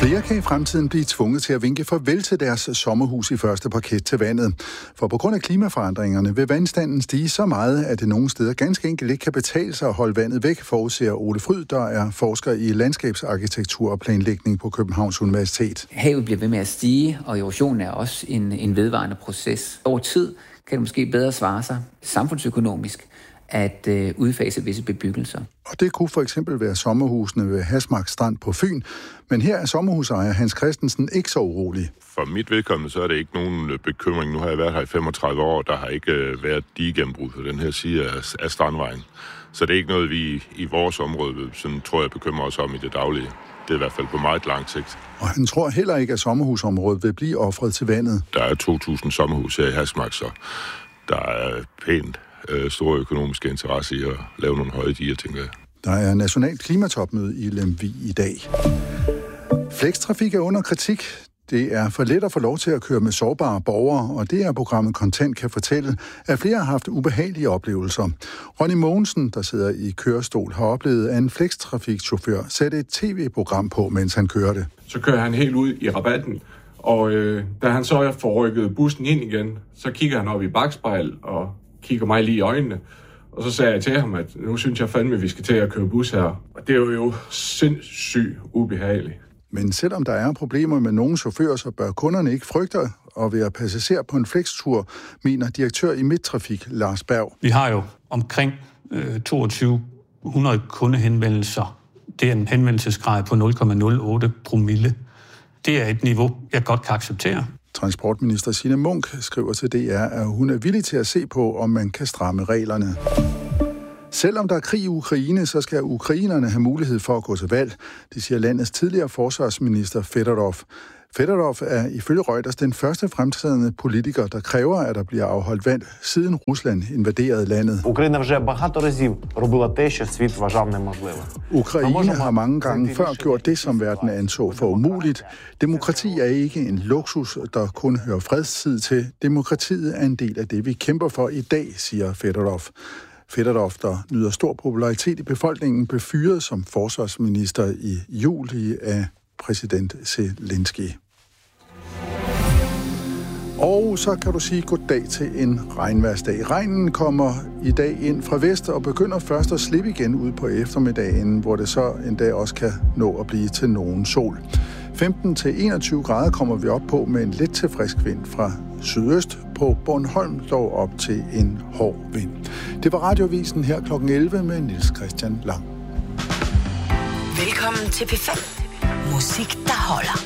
Flere kan i fremtiden blive tvunget til at vinke farvel til deres sommerhus i første parket til vandet. For på grund af klimaforandringerne vil vandstanden stige så meget, at det nogle steder ganske enkelt ikke kan betale sig at holde vandet væk, forudser Ole Fryd, der er forsker i landskabsarkitektur og planlægning på Københavns Universitet. Havet bliver ved med at stige, og erosionen er også en vedvarende proces. Over tid kan det måske bedre svare sig samfundsøkonomisk at udfase visse bebyggelser. Og det kunne for eksempel være sommerhusene ved Hasmark Strand på Fyn, men her er sommerhusejer Hans Christensen ikke så urolig. For mit vedkommende så er det ikke nogen bekymring. Nu har jeg været her i 35 år, der har ikke været digegennembrud på den her side af Strandvejen. Så det er ikke noget, vi i vores område, sådan tror jeg, bekymrer os om i det daglige. Det er i hvert fald på meget lang sigt. Og han tror heller ikke, at sommerhusområdet vil blive ofret til vandet. Der er 2.000 sommerhus her i Hasmark, så der er pænt store økonomiske interesse i at lave nogle høje diger, tænker jeg. Der er nationalt klimatopmøde i Lemvig i dag. Flextrafik er under kritik. Det er for let at få lov til at køre med sårbare borgere, og det er programmet Kontant kan fortælle, at flere har haft ubehagelige oplevelser. Ronny Mogensen, der sidder i kørestol, har oplevet, at en flextrafikchauffør satte et tv-program på, mens han kørte. Så kører han helt ud i rabatten, og da han så får rykket bussen ind igen, så kigger han op i bakspejl og kigger mig lige i øjnene. Og så sagde jeg til ham, at nu synes jeg fandme, at vi skal til at køre bus her. Og det er jo sindssygt ubehageligt. Men selvom der er problemer med nogle chauffører, så bør kunderne ikke frygte at være passager på en flextur, mener direktør i Midttrafik, Lars Berg. Vi har jo omkring 2200 kundehenvendelser. Det er en henvendelsesgrad på 0,08 promille. Det er et niveau, jeg godt kan acceptere. Transportminister Signe Munk skriver til DR, at hun er villig til at se på, om man kan stramme reglerne. Selvom der er krig i Ukraine, så skal ukrainerne have mulighed for at gå til valg, det siger landets tidligere forsvarsminister Fedorov. Fedorov er ifølge Reuters den første fremtrædende politiker, der kræver, at der bliver afholdt valg, siden Rusland invaderede landet. Ukraine har mange gange før gjort det, som verden anså for umuligt. Demokrati er ikke en luksus, der kun hører fredstid til. Demokratiet er en del af det, vi kæmper for i dag, siger Fedorov. Fedorov, der nyder stor popularitet i befolkningen, blev fyret som forsvarsminister i juli af præsident Zelensky. Og så kan du sige goddag til en regnværsdag. Regnen kommer i dag ind fra vest og begynder først at slippe igen ud på eftermiddagen, hvor det så en dag også kan nå at blive til nogen sol. 15-21 grader kommer vi op på med en let til frisk vind fra sydøst, på Bornholm dog op til en hård vind. Det var Radiovisen her kl. 11 med Niels Christian Lang. Velkommen til P5. Musik, der holder.